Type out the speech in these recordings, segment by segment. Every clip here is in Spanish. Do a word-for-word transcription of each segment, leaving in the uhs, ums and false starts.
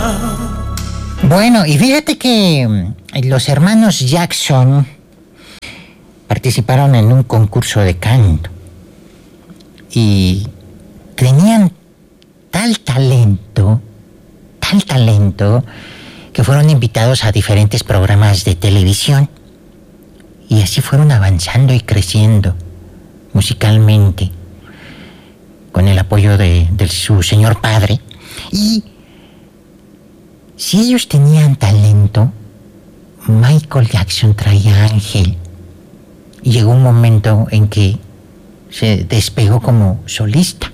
Bueno, y fíjate que los hermanos Jackson participaron en un concurso de canto y tenían tal talento, tal talento, que fueron invitados a diferentes programas de televisión y así fueron avanzando y creciendo musicalmente con el apoyo de, de su señor padre. Y si ellos tenían talento, Michael Jackson traía ángel. Y llegó un momento en que se despegó como solista.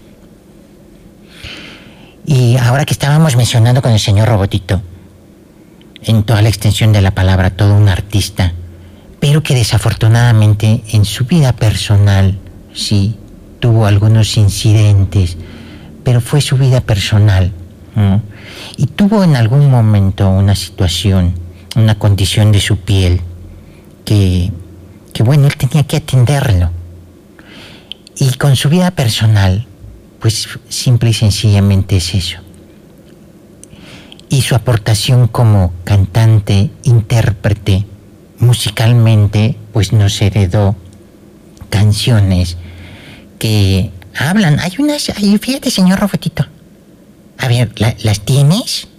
Y ahora que estábamos mencionando con el señor Robotito, en toda la extensión de la palabra, todo un artista, pero que desafortunadamente en su vida personal sí tuvo algunos incidentes, pero fue su vida personal, ¿no? Y tuvo en algún momento una situación, una condición de su piel que, que bueno, él tenía que atenderlo. Y con su vida personal, pues simple y sencillamente es eso. Y su aportación como cantante, intérprete, musicalmente, pues nos heredó canciones que hablan. Hay unas, hay, fíjate, señor Robotito. A ver, ¿la, ¿las tienes?